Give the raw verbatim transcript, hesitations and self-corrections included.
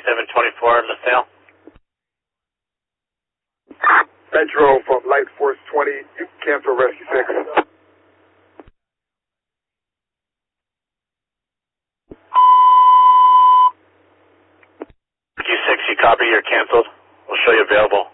fifty-seven twenty-four, LaSalle. Metro from Light Force twenty, cancel Rescue six. Rescue six, you copy, you're canceled. We'll show you available.